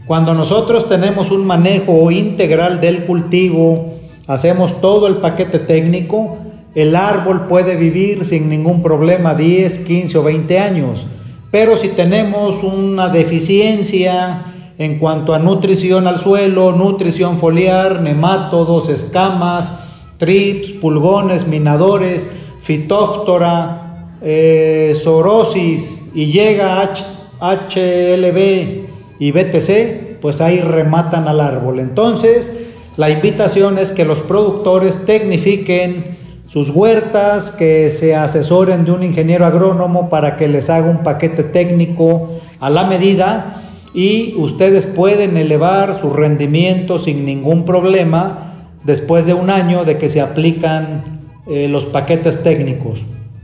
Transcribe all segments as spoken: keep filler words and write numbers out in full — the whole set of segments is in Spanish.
Cuando nosotros tenemos un manejo integral del cultivo, hacemos todo el paquete técnico, el árbol puede vivir sin ningún problema diez, quince o veinte años. Pero si tenemos una deficiencia en cuanto a nutrición al suelo, nutrición foliar, nemátodos, escamas, trips, pulgones, minadores, fitóftora, eh, zoonosis y llega H, H L B y B T C, pues ahí rematan al árbol. Entonces, la invitación es que los productores tecnifiquen sus huertas, que se asesoren de un ingeniero agrónomo para que les haga un paquete técnico a la medida y ustedes pueden elevar su rendimiento sin ningún problema después de un año de que se aplican eh, los paquetes técnicos.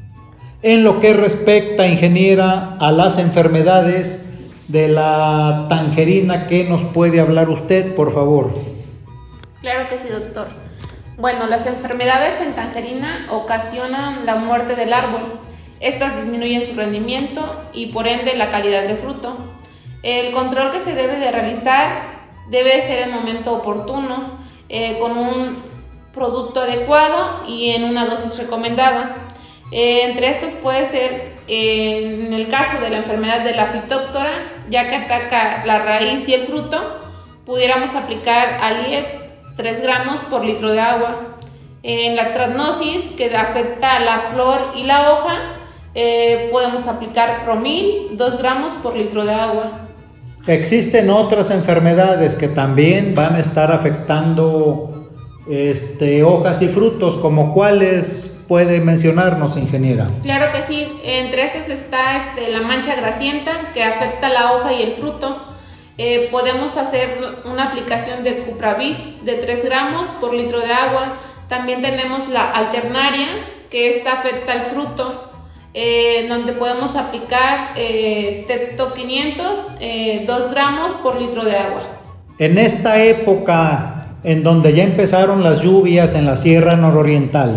En lo que respecta, ingeniera, a las enfermedades de la tangerina, ¿qué nos puede hablar usted, por favor? Claro que sí, doctor. Bueno, las enfermedades en tangerina ocasionan la muerte del árbol. Estas disminuyen su rendimiento y por ende la calidad del fruto. El control que se debe de realizar debe ser en el momento oportuno, eh, con un producto adecuado y en una dosis recomendada. Eh, entre estos puede ser, eh, en el caso de la enfermedad de la fitóptora, ya que ataca la raíz y el fruto, pudiéramos aplicar Aliet tres gramos por litro de agua. En la triatnosis, que afecta a la flor y la hoja, eh, podemos aplicar Promil, dos gramos por litro de agua. Existen otras enfermedades que también van a estar afectando este, hojas y frutos, ¿como cuáles puede mencionarnos, ingeniera? Claro que sí, entre esas está este, la mancha grasienta, que afecta la hoja y el fruto. Eh, podemos hacer una aplicación de Cupravit de tres gramos por litro de agua. También tenemos la alternaria, que esta afecta al fruto, eh, donde podemos aplicar eh, Tecto quinientos, eh, dos gramos por litro de agua. En esta época en donde ya empezaron las lluvias en la Sierra Nororiental,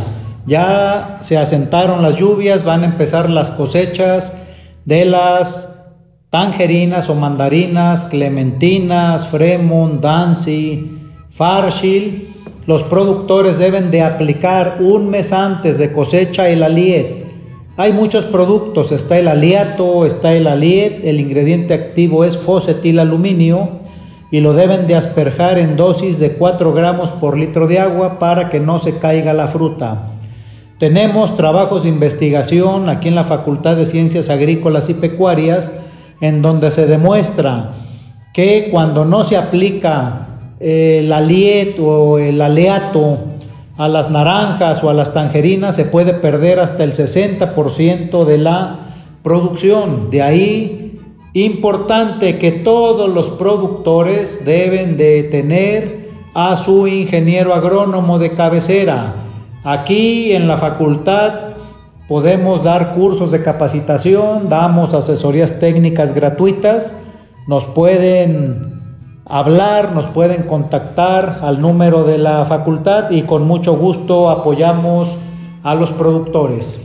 ya se asentaron las lluvias, van a empezar las cosechas de las tangerinas o mandarinas, clementinas, Fremont, Dancy, Fairchild. Los productores deben de aplicar un mes antes de cosecha el Aliet. Hay muchos productos, está el aliato, está el Aliet, el ingrediente activo es fosfetilaluminio y lo deben de asperjar en dosis de cuatro gramos por litro de agua para que no se caiga la fruta. Tenemos trabajos de investigación aquí en la Facultad de Ciencias Agrícolas y Pecuarias, en donde se demuestra que cuando no se aplica el Aliet o el aleato a las naranjas o a las tangerinas, se puede perder hasta el sesenta por ciento de la producción. De ahí, importante que todos los productores deben de tener a su ingeniero agrónomo de cabecera. Aquí en la facultad podemos dar cursos de capacitación, damos asesorías técnicas gratuitas, nos pueden hablar, nos pueden contactar al número de la facultad y con mucho gusto apoyamos a los productores.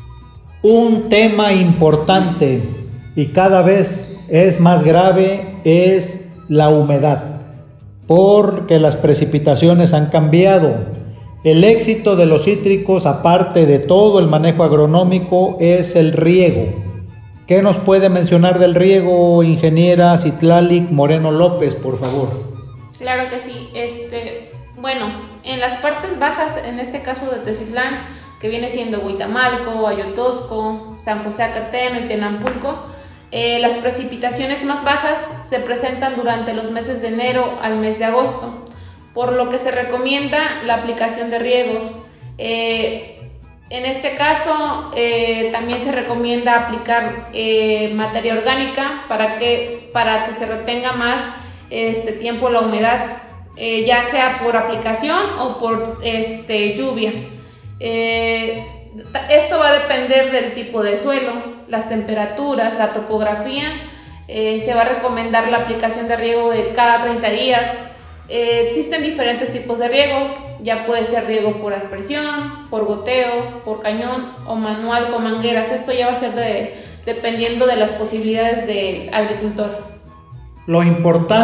Un tema importante y cada vez es más grave es la humedad, porque las precipitaciones han cambiado. El éxito de los cítricos, aparte de todo el manejo agronómico, es el riego. ¿Qué nos puede mencionar del riego, ingeniera Citlali Moreno López, por favor? Claro que sí. Este, bueno, en las partes bajas, en este caso de Teziutlán, que viene siendo Huitamalco, Ayotosco, San José Acateno y Tenampulco, eh, las precipitaciones más bajas se presentan durante los meses de enero al mes de agosto, por lo que se recomienda la aplicación de riegos. Eh, En este caso, eh, también se recomienda aplicar eh, materia orgánica para que, para que se retenga más este tiempo la humedad, eh, ya sea por aplicación o por este, lluvia. Eh, esto va a depender del tipo de suelo, las temperaturas, la topografía. Eh, se va a recomendar la aplicación de riego de cada treinta días. Eh, existen diferentes tipos de riegos, ya puede ser riego por aspersión, por goteo, por cañón o manual con mangueras. Esto ya va a ser de, dependiendo de las posibilidades del agricultor. Lo importante